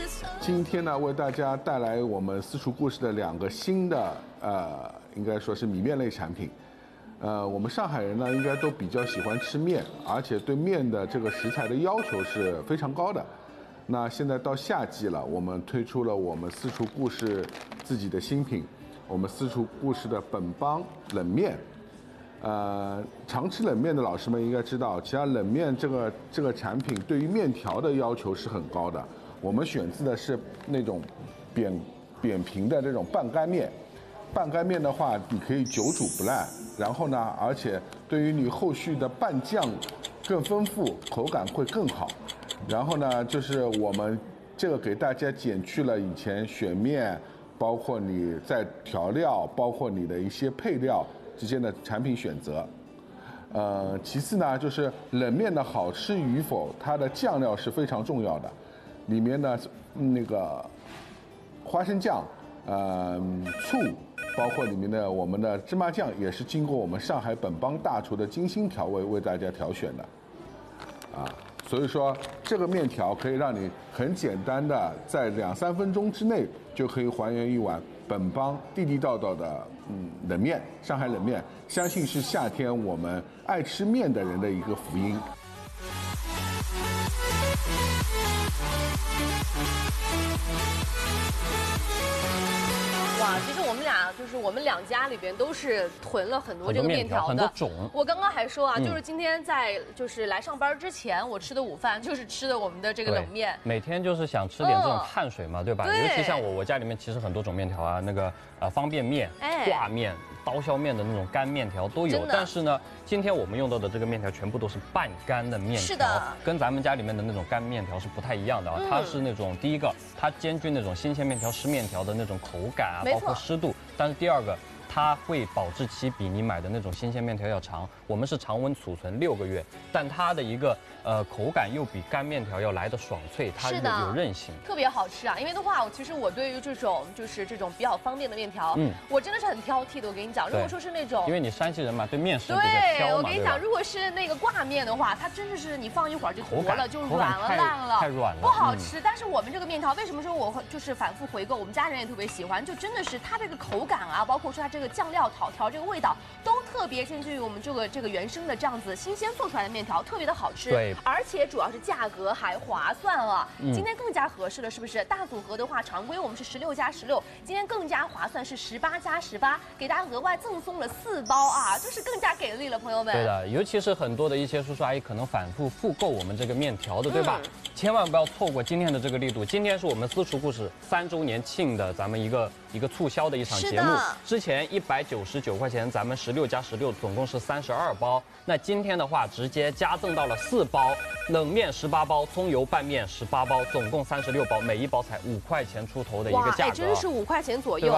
今天呢，为大家带来我们私厨故事的2个新的应该说是米面类产品。我们上海人呢，应该都比较喜欢吃面，而且对面的这个食材的要求是非常高的。那现在到夏季了，我们推出了我们私厨故事自己的新品，我们私厨故事的本帮冷面。常吃冷面的老师们应该知道，其实冷面这个产品对于面条的要求是很高的。我们选择的是那种扁平的这种半干面。半干面的话，你可以久煮不烂，然后呢，而且对于你后续的拌酱更丰富，口感会更好。然后呢，就是我们这个给大家减去了以前选面，包括你在调料，包括你的一些配料之间的产品选择。其次呢，就是冷面的好吃与否，它的酱料是非常重要的。里面呢，那个花生酱、醋，包括里面的我们的芝麻酱，也是经过我们上海本帮大厨的精心调味为大家挑选的。所以说这个面条可以让你很简单的在2-3分钟之内就可以还原一碗本帮地地道道的冷面，上海冷面，相信是夏天我们爱吃面的人的一个福音。 哇，其实我们两家里边都是囤了很多这个面条的， 很多种。 我刚刚还说啊，就是今天在来上班之前，我吃的午饭就是吃的我们的这个冷面。 每天就是想吃点这种碳水嘛，对吧？ 对。 尤其像我家里面其实很多种面条啊，那个方便面、挂面、刀削面的那种干面条都有。但是呢，今天我们用到的这个面条全部都是半干的面条， 是的， 跟咱们家里面的那种干面条是不太一样的啊。它是那种第一个，它兼具那种新鲜面条、湿面条的那种口感啊，包括湿度。但是第二个，它会保质期比你买的那种新鲜面条要长。我们是常温储存6个月，但它的一个口感又比干面条要来的爽脆，它有韧性， 特别好吃啊。因为的话，其实我对于这种比较方便的面条，我真的是很挑剔的。我跟你讲，如果说是那种， 因为你山西人嘛，对面食比较挑嘛。 我跟你讲，如果是那个挂面的话，它真的是你放一会儿就坨了，就软了烂了， 太软了， 不好吃。但是我们这个面条，为什么说我就是反复回购，我们家人也特别喜欢，就真的是它这个口感啊，包括说它这个酱料调这个味道，都特别兼具于我们这个原生的这样子新鲜做出来的面条，特别的好吃。 对， 而且主要是价格还划算了。今天更加合适了，是不是？大组合的话，常规我们是16+16，今天更加划算是18+18，给大家额外赠送了4包啊，就是更加给力了，朋友们。 对的，尤其是很多的一些叔叔阿姨可能反复复购我们这个面条的，对吧？千万不要错过今天的这个力度。今天是我们私厨故事3周年庆的咱们一个促销的一场节目。之前199块钱，咱们16+16，总共是32包。那今天的话，直接加赠到了4包，冷面18包，葱油拌面18包，总共36包，每一包才5块钱出头的一个价格， 真是5块钱左右。